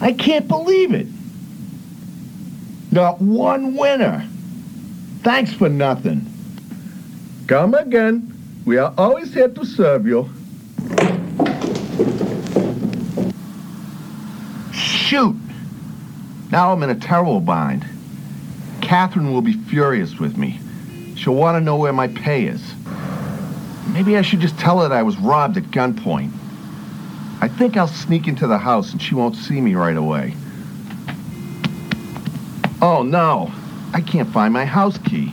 I can't believe it. Not one winner. Thanks for nothing. Come again. We are always here to serve you. Shoot! Now I'm in a terrible bind. Catherine will be furious with me. She'll want to know where my pay is. Maybe I should just tell her that I was robbed at gunpoint. I think I'll sneak into the house and she won't see me right away. Oh no, I can't find my house key.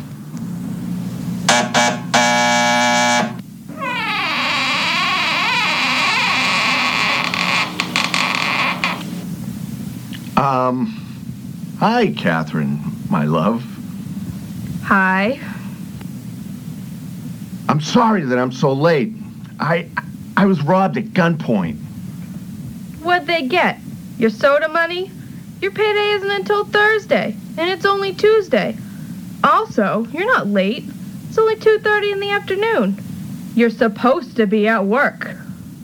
Hi, Catherine, my love. Hi. I'm sorry that I'm so late. I was robbed at gunpoint. What'd they get? Your soda money? Your payday isn't until Thursday, and it's only Tuesday. Also, you're not late. It's only 2:30 in the afternoon. You're supposed to be at work.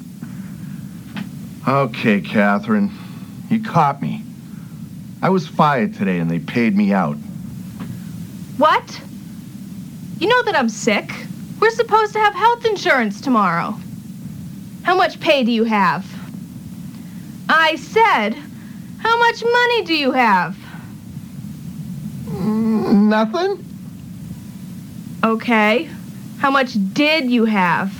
Okay, Catherine. You caught me. I was fired today and they paid me out. What? You know that I'm sick? We're supposed to have health insurance tomorrow. How much pay do you have? I said, how much money do you have? Nothing? Okay. How much did you have?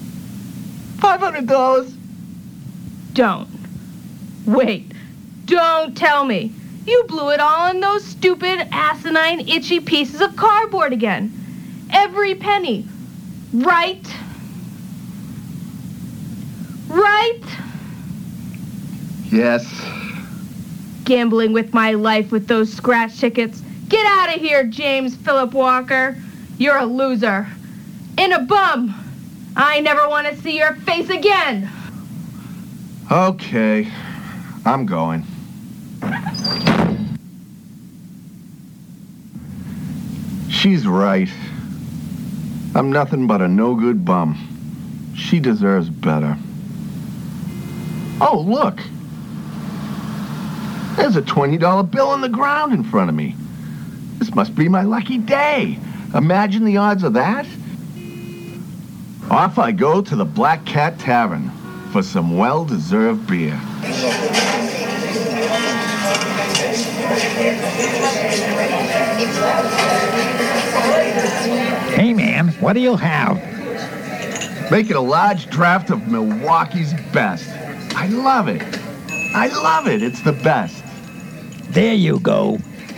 $500. Don't. Wait. Don't tell me. You blew it all on those stupid, asinine, itchy pieces of cardboard again. Every penny. Right? Right? Yes. Gambling with my life with those scratch tickets. Get out of here, James Philip Walker. You're a loser. And a bum. I never want to see your face again. Okay. I'm going. She's right. I'm nothing but a no-good bum. She deserves better. Oh, look. There's a $20 bill on the ground in front of me. This must be my lucky day. Imagine the odds of that. Off I go to the Black Cat Tavern for some well-deserved beer. Hey, man, what do you have? Make it a large draft of Milwaukee's best. I love it. I love it. It's the best. There you go.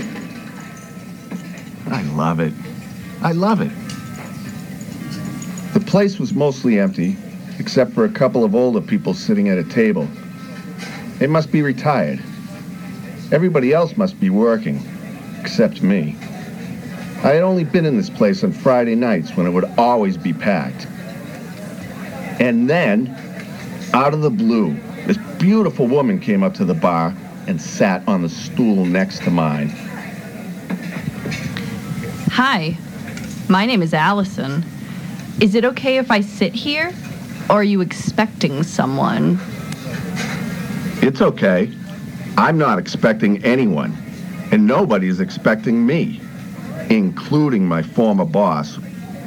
I love it. I love it. The place was mostly empty, except for a couple of older people sitting at a table. They must be retired. Everybody else must be working, except me. I had only been in this place on Friday nights when it would always be packed. And then, out of the blue, this beautiful woman came up to the bar and sat on the stool next to mine. Hi, my name is Allison. Is it okay if I sit here? Or are you expecting someone? It's okay. I'm not expecting anyone, and nobody's expecting me, including my former boss,